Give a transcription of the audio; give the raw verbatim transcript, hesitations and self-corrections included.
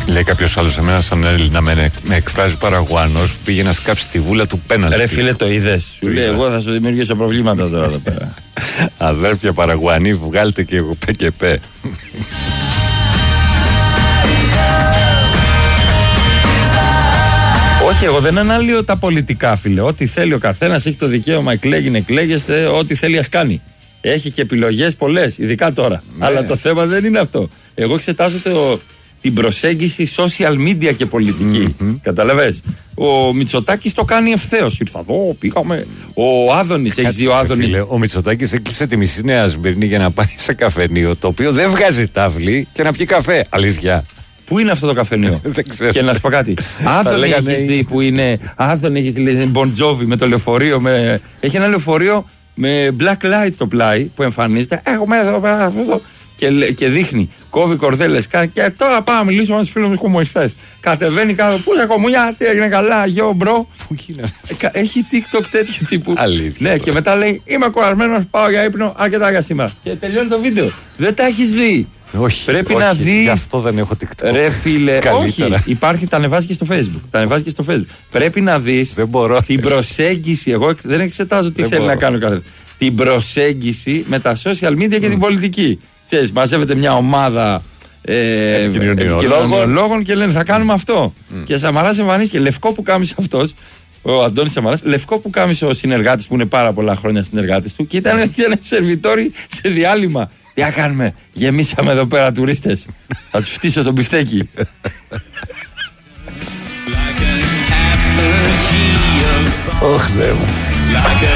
Λέει κάποιος άλλος, εμένα σαν Έλληνα με, με εκφράζει παραγουάνος που πήγε να σκάψει τη βούλα του πέναλτι. Ρε φίλε, το είδες. Σου λέει, εγώ θα σου δημιουργήσω προβλήματα τώρα εδώ πέρα. Αδέρφια παραγουανή, βγάλτε και εγώ πέ και πέ. Όχι, εγώ δεν αναλύω τα πολιτικά, φίλε. Ό,τι θέλει ο καθένας, έχει το δικαίωμα, εκλέγει, εκλέγεστε, ό,τι θέλει ας κάνει. Έχει και επιλογές πολλές, ειδικά τώρα. Ναι. Αλλά το θέμα δεν είναι αυτό. Εγώ εξετάζω το, την προσέγγιση social media και πολιτική. Mm-hmm. Καταλαβες. Ο Μητσοτάκης το κάνει ευθέως. Ήρθα εδώ, πήγαμε. Ο Άδωνης, έχει δει ο Άδωνης. Ο Μητσοτάκης έκλεισε τη μισή Νέα Σμύρνη για να πάει σε καφενείο, το οποίο δεν βγάζει τάβλη και να πιει καφέ. Αλήθεια. Πού είναι αυτό το καφενείο? Και να σου πω κάτι. Άδων έχεις δει που είναι. Άδων έχεις δει Μπον Τζόβι με το λεωφορείο. Με... Έχει ένα λεωφορείο με black light στο πλάι που εμφανίζεται. Έχουμε εδώ πέρα αυτό. Και, και δείχνει. Κόβει κορδέλες. Και τώρα πάμε να μιλήσουμε με τους φίλους μου κομμοϊστές. Κατεβαίνει κάτω. Πού είναι κομμουνιά, τι έγινε καλά, γιο μπρο. Πού είναι? Έχει TikTok τέτοιο τύπου. Αλήθεια. Ναι, και μετά λέει: είμαι κουρασμένος, πάω για ύπνο, αρκετά για σήμερα. Και τελειώνει το βίντεο. Δεν τα έχεις δει. Όχι, πρέπει όχι, να δεις. Γι' αυτό δεν έχω TikTok. Ρε φίλε, όχι. Υπάρχει, τα ανεβάζει και στο Facebook. Τα ανεβάζει και στο Facebook. Πρέπει να δεις την προσέγγιση. Εγώ δεν εξετάζω τι δεν θέλει μπορώ. να κάνω καθένα. Την προσέγγιση με τα social media και mm. την πολιτική. Ξέρεις, μαζεύεται μια ομάδα ε, επικοινωνιολόγων και λένε θα κάνουμε αυτό. Mm. Και Σαμαράς εμφανίστηκε. Λευκό που κάμισε αυτός, ο Αντώνης Σαμαράς, λευκό που κάμισε ο συνεργάτης που είναι πάρα πολλά χρόνια συνεργάτης του και ήταν ένα σερβιτόρι σε διάλειμμα. Τι θα κάνουμε, γεμίσαμε εδώ πέρα τουρίστες. Θα τους φτύσω τον μπιφτέκι. Ωχ, Θεέ μου.